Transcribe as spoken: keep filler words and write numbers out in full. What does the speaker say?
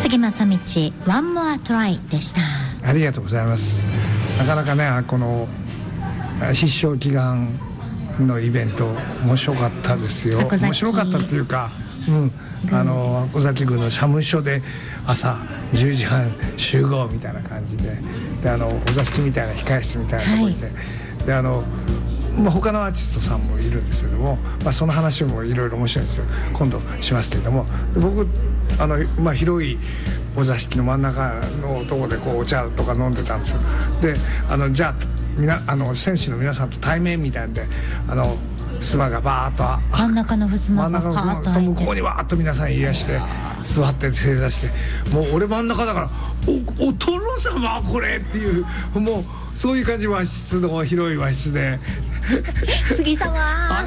杉正道ワンモアトライでした。 ありがとうございます。なかなかねこの必勝祈願のイベント面白かったですよ。面白かったっていうか、うん、あの箱崎宮の社務所で朝じゅうじはん集合みたいな感じで、であのお座敷みたいな控え室みたいなところで、はい、であのまあ、他のアーティストさんもいるんですけども、まあ、その話もいろいろ面白いんですよ。今度しますけれども、僕あの、まあ、広いお座敷の真ん中のところでこうお茶とか飲んでたんですよ。であのじゃあみなあの選手の皆さんと対面みたいなんで、あの襖がバーッと真ん中の襖がパーッと開いて、 向こうにわーっと皆さんいらして座って正座して、もう俺真ん中だからお, お殿様これっていう、もうそういう感じ。和室の広い和室で杉様